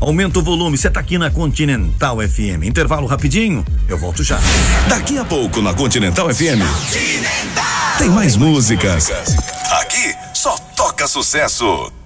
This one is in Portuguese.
Aumenta o volume, você tá aqui na Continental FM. Intervalo rapidinho, eu volto já. Daqui a pouco na Continental FM. Tem mais músicas. Aqui só toca sucesso.